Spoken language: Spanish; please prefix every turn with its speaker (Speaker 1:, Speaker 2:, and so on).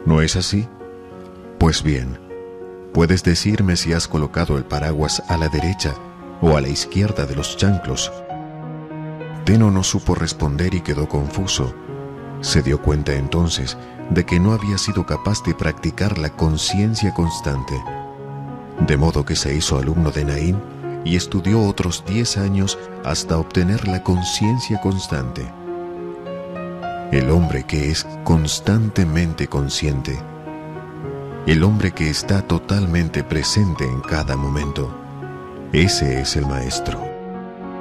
Speaker 1: ¿No es así? Pues bien, puedes decirme si has colocado el paraguas a la derecha o a la izquierda de los chanclos. Teno no supo responder y quedó confuso. Se dio cuenta entonces de que no había sido capaz de practicar la conciencia constante. De modo que se hizo alumno de Naín y estudió otros 10 años hasta obtener la conciencia constante. El hombre que es constantemente consciente, el hombre que está totalmente presente en cada momento, ese es el maestro.